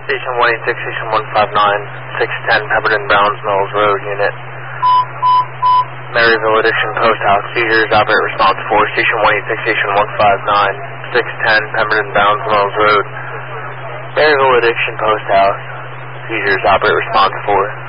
Station 186, Station 159, 610 Pemberton Browns Mills Road, Unit. Maryville Addiction Post House, seizures, operate response 4, Station 186, Station 159, 610 Pemberton Browns Mills Road. Maryville Addiction Post House, seizures, operate response 4.